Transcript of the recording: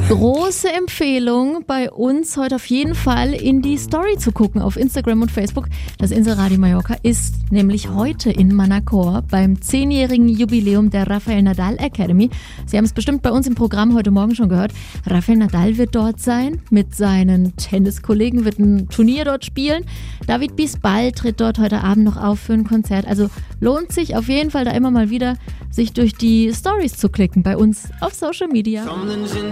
Große Empfehlung bei uns heute auf jeden Fall in die Story zu gucken auf Instagram und Facebook. Das Inselradio Mallorca ist nämlich heute in Manacor beim 10-jährigen Jubiläum der Rafael Nadal Academy. Sie haben es bestimmt bei uns im Programm heute Morgen schon gehört. Rafael Nadal wird dort sein mit seinen Tenniskollegen, wird ein Turnier dort spielen. David Bisbal tritt dort heute Abend noch auf für ein Konzert. Also lohnt sich auf jeden Fall da immer mal wieder, sich durch die Stories zu klicken bei uns auf Social Media.